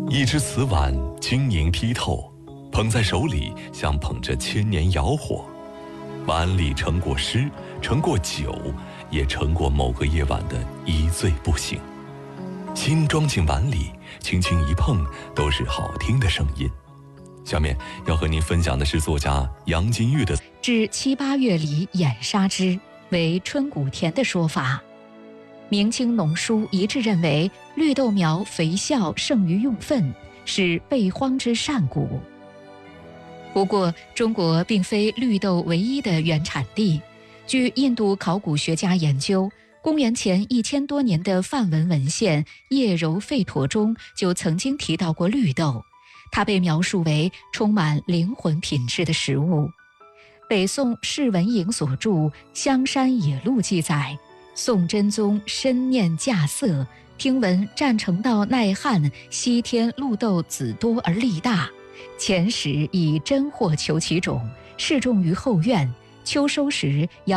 一只瓷碗晶莹剔透，捧在手里像捧着千年窑火，碗里盛过诗，盛过酒，也盛过某个夜晚的一醉不醒。心装进碗里，轻轻一碰，都是好听的声音。下面要和您分享的是作家杨金玉的 “至7、8月里掩杀之”为春谷田的说法。明清农书一致认为，绿豆苗肥效胜于用粪，是备荒之善谷。不过，中国并非绿豆唯一的原产地。据印度考古学家研究，公元前1000多年的梵文文献《叶柔吠陀》中就曾经提到过绿豆，它被描述为充满灵魂品质的食物。北宋释文颖所著《香山野录》记载，宋真宗深念稼穑，听闻战成道耐旱，西天露豆子多而力大，遣使以真货求其种，示种于后院。秋收时